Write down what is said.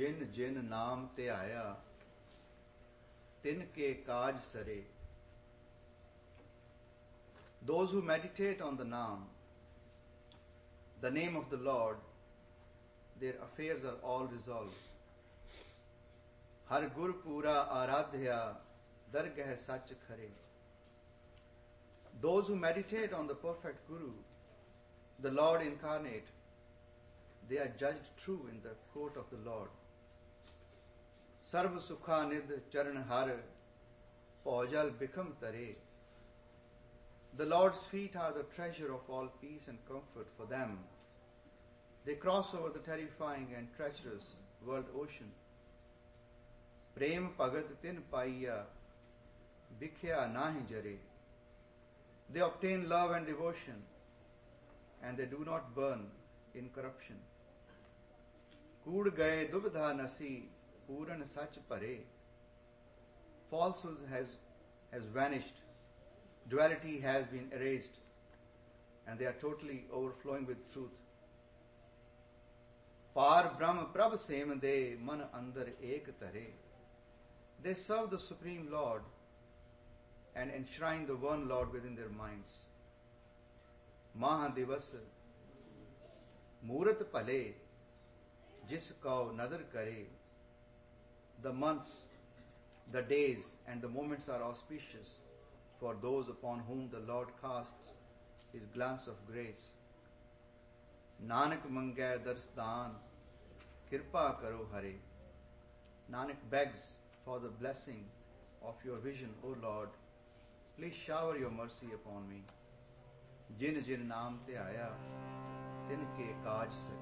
जिन जिन नाम ते आया तिनके काज सरे. Those who meditate on the name of the Lord, their affairs are all resolved. Har gur pura aradhya dargah sach khare. Those who meditate on the perfect Guru, the Lord incarnate, they are judged true in the court of the Lord. Sarva sukha nid charan har paujal bikham tare. The Lord's feet are the treasure of all peace and comfort for them. They cross over the terrifying and treacherous world ocean. Prem pagat tin paiya bikhya nahi jare. They obtain love and devotion, and they do not burn in corruption. Kood gaye dubdha nasi puran sach pare. Falsehood has vanished. Duality has been erased, and they are totally overflowing with truth. Par Brahm Prabh Sem de man andar ek tare. They serve the Supreme Lord and enshrine the one Lord within their minds. Maha Divas Murat Pale Jis Kau Nadar Kare. The months, the days, and the moments are auspicious for those upon whom the Lord casts His glance of grace. Nanak mangay darstan, kirpa karo hare. Nanak begs for the blessing of your vision, O Lord. Please shower your mercy upon me. Jin jin naam te aaya, tin ke kaaj sare.